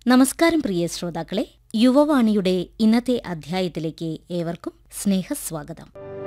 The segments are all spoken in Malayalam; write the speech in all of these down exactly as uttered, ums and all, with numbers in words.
നമസ്കാരം പ്രിയ ശ്രോതാക്കളെ, യുവവാണിയുടെ ഇന്നത്തെ അധ്യായത്തിലേക്ക് ഏവർക്കും സ്നേഹസ്വാഗതം.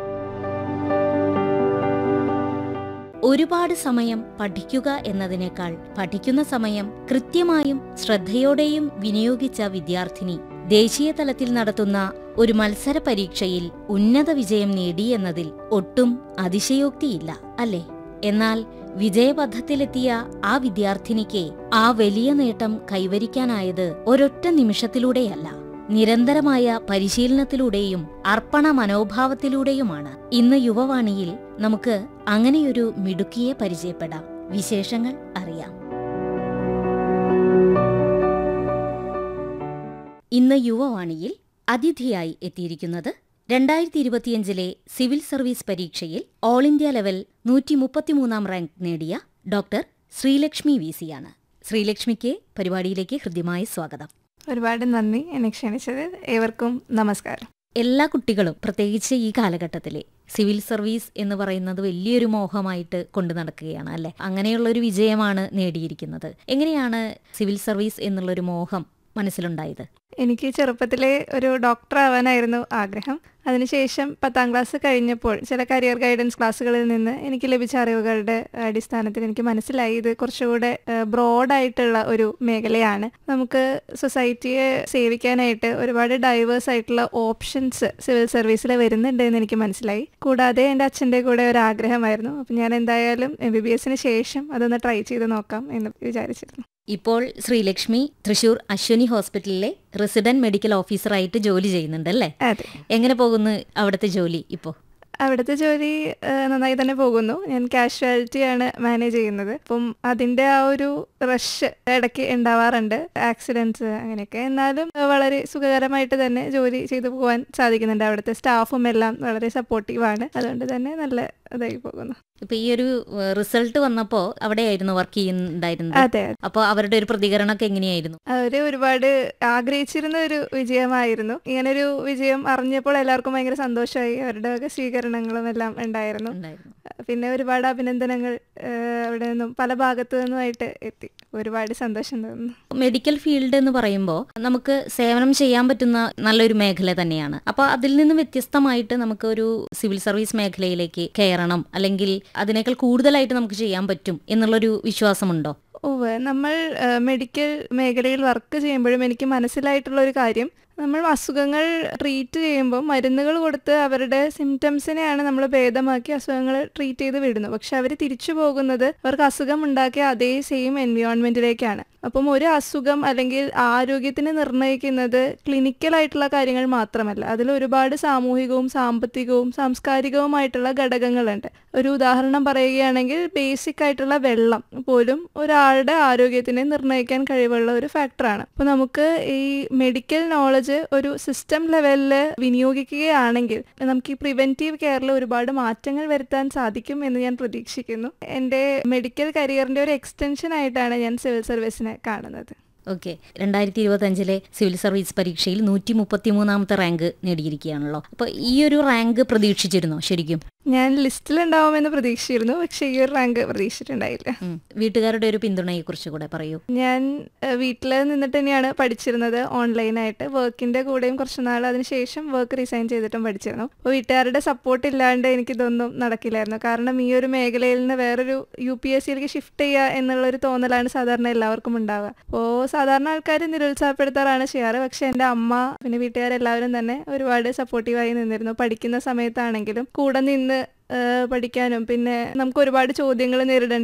ഒരുപാട് സമയം പഠിക്കുക എന്നതിനേക്കാൾ പഠിക്കുന്ന സമയം കൃത്യമായും ശ്രദ്ധയോടെയും വിനിയോഗിച്ച വിദ്യാർത്ഥിനി ദേശീയ തലത്തിൽ നടത്തുന്ന ഒരു മത്സര പരീക്ഷയിൽ ഉന്നത വിജയം നേടിയെന്നതിൽ ഒട്ടും അതിശയോക്തിയില്ല, അല്ലേ? എന്നാൽ വിജയപഥത്തിലെത്തിയ ആ വിദ്യാർത്ഥിനിക്ക് ആ വലിയ നേട്ടം കൈവരിക്കാനായത് ഒരൊറ്റ നിമിഷത്തിലൂടെയല്ല, നിരന്തരമായ പരിശീലനത്തിലൂടെയും അർപ്പണ മനോഭാവത്തിലൂടെയുമാണ്. ഇന്ന് യുവവാണിയിൽ നമുക്ക് അങ്ങനെയൊരു മിടുക്കിയെ പരിചയപ്പെടാം, വിശേഷങ്ങൾ അറിയാം. ഇന്ന് യുവവാണിയിൽ അതിഥിയായി എത്തിയിരിക്കുന്നത് രണ്ടായിരത്തി ഇരുപത്തിയഞ്ചിലെ സിവിൽ സർവീസ് പരീക്ഷയിൽ ഓൾ ഇന്ത്യ ലെവൽ നൂറ്റി മുപ്പത്തിമൂന്നാം റാങ്ക് നേടിയ ഡോക്ടർ ശ്രീലക്ഷ്മി വി സിയാണ്. ശ്രീലക്ഷ്മിക്ക് പരിപാടിയിലേക്ക് ഹൃദ്യമായ സ്വാഗതം. ഒരുപാട് നന്ദി എന്നെ ക്ഷണിച്ചത്. ഏവർക്കും നമസ്കാരം. എല്ലാ കുട്ടികളും പ്രത്യേകിച്ച് ഈ കാലഘട്ടത്തിലെ സിവിൽ സർവീസ് എന്ന് പറയുന്നത് വലിയൊരു മോഹമായിട്ട് കൊണ്ടു നടക്കുകയാണ്, അല്ലെ? അങ്ങനെയുള്ളൊരു വിജയമാണ് നേടിയിരിക്കുന്നത്. എങ്ങനെയാണ് സിവിൽ സർവീസ് എന്നുള്ളൊരു മോഹം മനസ്സിലുണ്ടായത്? എനിക്ക് ചെറുപ്പത്തിലെ ഒരു ഡോക്ടർ ആവാനായിരുന്നു ആഗ്രഹം. അതിനുശേഷം പത്താം ക്ലാസ് കഴിഞ്ഞപ്പോൾ ചില കരിയർ ഗൈഡൻസ് ക്ലാസ്സുകളിൽ നിന്ന് എനിക്ക് ലഭിച്ച അറിവുകളുടെ അടിസ്ഥാനത്തിൽ എനിക്ക് മനസ്സിലായി ഇത് കുറച്ചുകൂടെ ബ്രോഡായിട്ടുള്ള ഒരു മേഖലയാണ്. നമുക്ക് സൊസൈറ്റിയെ സേവിക്കാനായിട്ട് ഒരുപാട് ഡൈവേഴ്സ് ആയിട്ടുള്ള ഓപ്ഷൻസ് സിവിൽ സർവീസിൽ വരുന്നുണ്ട് എന്ന് എനിക്ക് മനസ്സിലായി. കൂടാതെ എൻ്റെ അച്ഛൻ്റെ കൂടെ ഒരു ആഗ്രഹമായിരുന്നു. അപ്പം ഞാൻ എന്തായാലും എം ബി ബി എസിന് ശേഷം അതൊന്ന് ട്രൈ ചെയ്ത് നോക്കാം എന്ന് വിചാരിച്ചിരുന്നു. ഇപ്പോൾ ശ്രീലക്ഷ്മി തൃശൂർ അശ്വനി ഹോസ്പിറ്റലിലെ റെസിഡന്റ് മെഡിക്കൽ ഓഫീസറായിട്ട് ജോലി ചെയ്യുന്നുണ്ടല്ലേ? അതെ. എങ്ങനെ പോകുന്നു അവിടുത്തെ ജോലി ഇപ്പോൾ? അവിടുത്തെ ജോലി നന്നായി തന്നെ പോകുന്നു. ഞാൻ കാഷ്വാലിറ്റിയാണ് മാനേജ് ചെയ്യുന്നത്. അപ്പം അതിൻ്റെ ആ ഒരു റഷ് ഇടയ്ക്ക് ഉണ്ടാവാറുണ്ട്, ആക്സിഡൻസ് അങ്ങനെയൊക്കെ. എന്നാലും വളരെ സുഖകരമായിട്ട് തന്നെ ജോലി ചെയ്തു പോകാൻ സാധിക്കുന്നുണ്ട്. അവിടുത്തെ സ്റ്റാഫും എല്ലാം വളരെ സപ്പോർട്ടീവാണ്. അതുകൊണ്ട് തന്നെ നല്ല ഇതായി പോകുന്നു. ഇപ്പൊ ഈ ഒരു റിസൾട്ട് വന്നപ്പോ അവിടെയായിരുന്നു വർക്ക് ചെയ്യുന്നുണ്ടായിരുന്നത്. അതെ. അപ്പോൾ അവരുടെ ഒരു പ്രതികരണമൊക്കെ എങ്ങനെയായിരുന്നു? അവര് ഒരുപാട് ആഗ്രഹിച്ചിരുന്ന ഒരു വിജയമായിരുന്നു. ഇങ്ങനൊരു വിജയം അറിഞ്ഞപ്പോൾ എല്ലാവർക്കും ഭയങ്കര സന്തോഷമായി. അവരുടെ ഒക്കെ സ്വീകരണങ്ങളും എല്ലാം ഉണ്ടായിരുന്നു. പിന്നെ ഒരുപാട് അഭിനന്ദനങ്ങൾ അവിടെ നിന്നും പല ഭാഗത്തു നിന്നുമായിട്ട് എത്തി. ഒരുപാട് സന്തോഷം തോന്നുന്നു. മെഡിക്കൽ ഫീൽഡ് എന്ന് പറയുമ്പോൾ നമുക്ക് സേവനം ചെയ്യാൻ പറ്റുന്ന നല്ലൊരു മേഖല തന്നെയാണ്. അപ്പൊ അതിൽ നിന്ന് വ്യത്യസ്തമായിട്ട് നമുക്ക് ഒരു സിവിൽ സർവീസ് മേഖലയിലേക്ക് കയറണം, അല്ലെങ്കിൽ അതിനേക്കാൾ കൂടുതലായിട്ട് നമുക്ക് ചെയ്യാൻ പറ്റും എന്നുള്ളൊരു വിശ്വാസമുണ്ടോ? ഓവ് നമ്മൾ മെഡിക്കൽ മേഖലയിൽ വർക്ക് ചെയ്യുമ്പോഴും എനിക്ക് മനസ്സിലായിട്ടുള്ള ഒരു കാര്യം, നമ്മൾ അസുഖങ്ങൾ ട്രീറ്റ് ചെയ്യുമ്പോൾ മരുന്നുകൾ കൊടുത്ത് അവരുടെ സിംറ്റംസിനെയാണ് നമ്മൾ ഭേദമാക്കി അസുഖങ്ങൾ ട്രീറ്റ് ചെയ്ത് വിടുന്നു. പക്ഷെ അവർ തിരിച്ചു പോകുന്നത് അവർക്ക് അസുഖം ഉണ്ടാക്കിയ അതേ സെയിം എൻവയോൺമെന്റിലേക്കാണ്. അപ്പം ഒരു അസുഖം അല്ലെങ്കിൽ ആരോഗ്യത്തിന് നിർണ്ണയിക്കുന്നത് ക്ലിനിക്കലായിട്ടുള്ള കാര്യങ്ങൾ മാത്രമല്ല, അതിൽ ഒരുപാട് സാമൂഹികവും സാമ്പത്തികവും സാംസ്കാരികവുമായിട്ടുള്ള ഘടകങ്ങളുണ്ട്. ഒരു ഉദാഹരണം പറയുകയാണെങ്കിൽ ബേസിക് ആയിട്ടുള്ള വെള്ളം പോലും ഒരാളുടെ ആരോഗ്യത്തിനെ നിർണ്ണയിക്കാൻ കഴിവുള്ള ഒരു ഫാക്ടറാണ്. അപ്പോൾ നമുക്ക് ഈ മെഡിക്കൽ നോളജ് ഒരു സിസ്റ്റം ലെവലിൽ വിനിയോഗിക്കുകയാണെങ്കിൽ നമുക്ക് ഈ പ്രിവെന്റീവ് കെയറിൽ ഒരുപാട് മാറ്റങ്ങൾ വരുത്താൻ സാധിക്കും എന്ന് ഞാൻ പ്രതീക്ഷിക്കുന്നു. എൻ്റെ മെഡിക്കൽ കരിയറിന്റെ ഒരു എക്സ്റ്റൻഷൻ ആയിട്ടാണ് ഞാൻ സിവിൽ സർവീസിനെ കാണുന്നത്. ഓക്കെ, രണ്ടായിരത്തി ഇരുപത്തി അഞ്ചിലെ സിവിൽ സർവീസ് പരീക്ഷയിൽ നൂറ്റി മുപ്പത്തി മൂന്നാമത്തെ റാങ്ക് നേടിയിരിക്കുകയാണല്ലോ. അപ്പോൾ ഈ ഒരു റാങ്ക് പ്രതീക്ഷിച്ചിരുന്നോ? ശരിക്കും ഞാൻ ലിസ്റ്റിലുണ്ടാവുമെന്ന് പ്രതീക്ഷിച്ചിരുന്നു, പക്ഷേ ഈ ഒരു റാങ്ക് പ്രതീക്ഷിച്ചിട്ടുണ്ടായില്ല. വീട്ടുകാരുടെ ഒരു പിന്തുണയെ കുറിച്ച് കൂടെ പറയൂ. ഞാൻ വീട്ടിൽ നിന്നിട്ട് തന്നെയാണ് പഠിച്ചിരുന്നത്, ഓൺലൈനായിട്ട്. വർക്കിന്റെ കൂടെയും കുറച്ച് നാൾ അതിനുശേഷം വർക്ക് റിസൈൻ ചെയ്തിട്ടും പഠിച്ചിരുന്നു. അപ്പോൾ വീട്ടുകാരുടെ സപ്പോർട്ട് ഇല്ലാണ്ട് എനിക്കിതൊന്നും നടക്കില്ലായിരുന്നു. കാരണം ഈ ഒരു മേഖലയിൽ നിന്ന് വേറൊരു യു പി എസ് സിയിലേക്ക് ഷിഫ്റ്റ് ചെയ്യുക എന്നുള്ളൊരു തോന്നലാണ് സാധാരണ എല്ലാവർക്കും ഉണ്ടാവുക. അപ്പോൾ സാധാരണ ആൾക്കാർ നിരുത്സാഹപ്പെടുത്താറാണ് ചെയ്യാറ്. പക്ഷെ എൻ്റെ അമ്മ പിന്നെ വീട്ടുകാരെല്ലാവരും തന്നെ ഒരുപാട് സപ്പോർട്ടീവായി നിന്നിരുന്നു. പഠിക്കുന്ന സമയത്താണെങ്കിലും കൂടെ നിന്ന് പഠിക്കാനും പിന്നെ നമുക്ക് ഒരുപാട് ചോദ്യങ്ങൾ നേരിടേണ്ടി